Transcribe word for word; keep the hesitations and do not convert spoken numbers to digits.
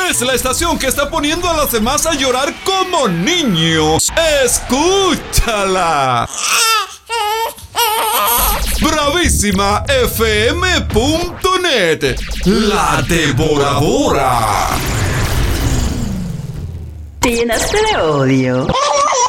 Es la estación que está poniendo a los demás a llorar como niños. ¡Escúchala! Bravísima F M punto net, la devoradora. Te llenaste de odio.